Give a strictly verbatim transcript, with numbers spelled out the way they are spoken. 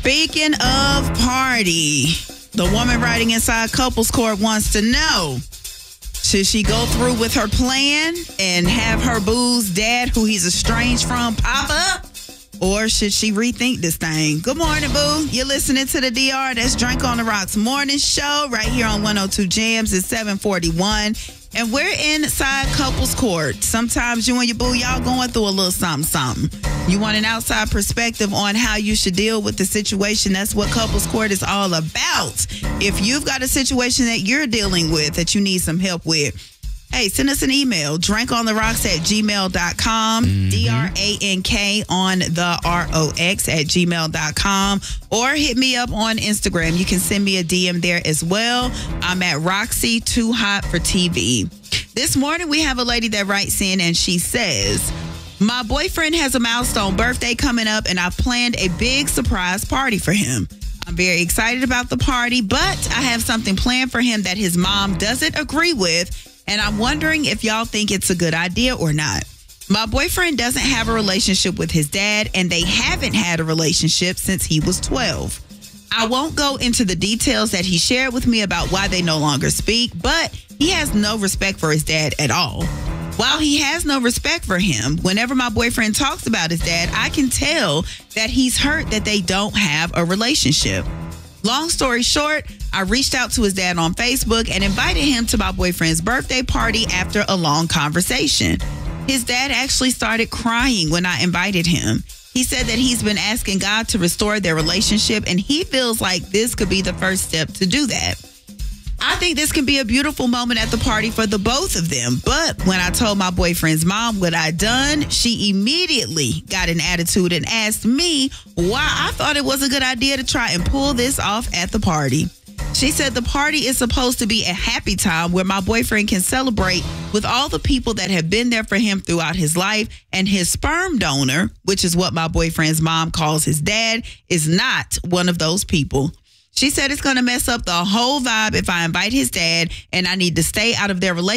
Speaking of party, the woman writing inside Couples Court wants to know, should she go through with her plan and have her boo's dad, who he's estranged from, pop up? Or should she rethink this thing? Good morning, boo. You're listening to the D R. That's Drink on the Rocks morning show right here on one oh two Jams. It's seven forty-one. And we're inside Couples Court. Sometimes you and your boo, y'all going through a little something, something. You want an outside perspective on how you should deal with the situation. That's what Couples Court is all about. If you've got a situation that you're dealing with that you need some help with, hey, send us an email, drankontherocks at gmail dot com, mm-hmm. D R A N K on the R O X at gmail dot com, or hit me up on Instagram. You can send me a D M there as well. I'm at Roxy Too Hot for T V. This morning, we have a lady that writes in and she says, my boyfriend has a milestone birthday coming up and I've planned a big surprise party for him. I'm very excited about the party, but I have something planned for him that his mom doesn't agree with. And I'm wondering if y'all think it's a good idea or not. My boyfriend doesn't have a relationship with his dad, and they haven't had a relationship since he was twelve. I won't go into the details that he shared with me about why they no longer speak, but he has no respect for his dad at all. While he has no respect for him, whenever my boyfriend talks about his dad, I can tell that he's hurt that they don't have a relationship. Long story short, I reached out to his dad on Facebook and invited him to my boyfriend's birthday party after a long conversation. His dad actually started crying when I invited him. He said that he's been asking God to restore their relationship, and he feels like this could be the first step to do that. I think this can be a beautiful moment at the party for the both of them. But when I told my boyfriend's mom what I'd done, she immediately got an attitude and asked me why I thought it was a good idea to try and pull this off at the party. She said the party is supposed to be a happy time where my boyfriend can celebrate with all the people that have been there for him throughout his life, and his sperm donor, which is what my boyfriend's mom calls his dad, is not one of those people. She said it's going to mess up the whole vibe if I invite his dad and I need to stay out of their relationship